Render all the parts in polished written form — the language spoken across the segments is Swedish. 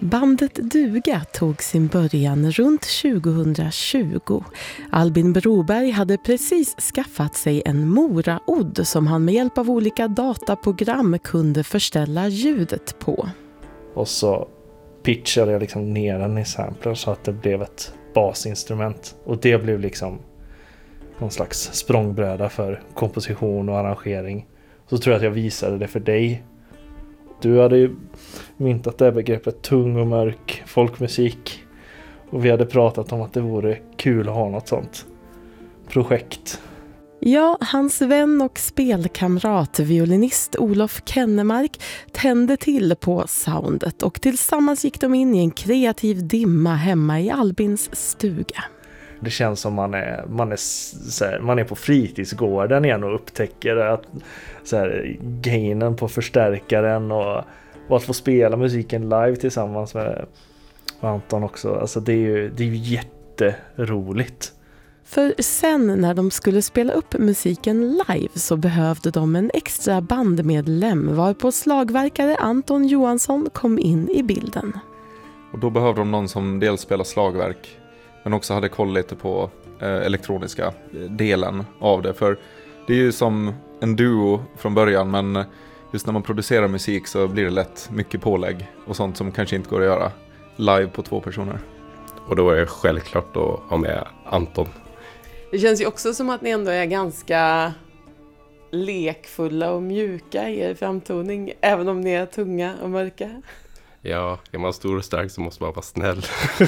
Bandet Duga tog sin början runt 2020. Albin Broberg hade precis skaffat sig en moraodd som han med hjälp av olika dataprogram kunde förställa ljudet på. Och så pitchade jag liksom ner den i sampler så att det blev ett basinstrument. Och det blev liksom någon slags språngbräda för komposition och arrangering. Så tror jag att jag visade det för dig. Du hade ju myntat det begreppet tung och mörk folkmusik. Och vi hade pratat om att det vore kul att ha något sånt projekt. Ja, hans vän och spelkamrat, violinist Olof Kennemark, tände till på soundet och tillsammans gick de in i en kreativ dimma hemma i Albins stuga. Det känns som man är på fritidsgården igen och upptäcker att så här, gainen på förstärkaren och att få spela musiken live tillsammans med Anton också. Alltså det är ju jätteroligt. För sen när de skulle spela upp musiken live så behövde de en extra bandmedlem varpå slagverkare Anton Johansson kom in i bilden. Och då behövde de någon som dels spelar slagverk men också hade koll lite på elektroniska delen av det. För det är ju som en duo från början, men just när man producerar musik så blir det lätt mycket pålägg och sånt som kanske inte går att göra live på 2 personer. Och då är det självklart att ha med Anton. Det känns ju också som att ni ändå är ganska lekfulla och mjuka i er framtoning, även om ni är tunga och mörka. Ja, är man stor och stark så måste man vara snäll.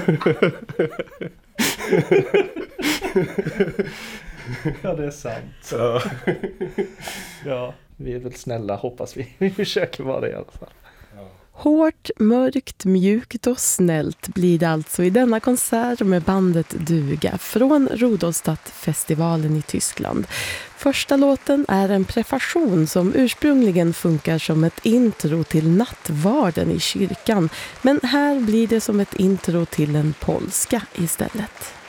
Ja, det är sant. Ja. Ja, vi är väl snälla, hoppas vi. Vi försöker vara det i alla fall. Hårt, mörkt, mjukt och snällt blir det alltså i denna konsert med bandet Duga från Rudolstadtfestivalen i Tyskland. Första låten är en prefation som ursprungligen funkar som ett intro till nattvarden i kyrkan. Men här blir det som ett intro till en polska istället.